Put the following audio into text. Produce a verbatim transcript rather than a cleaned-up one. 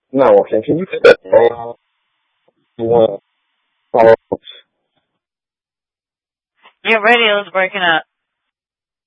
Not working. Can you set uh, one follow? Your radio's breaking up.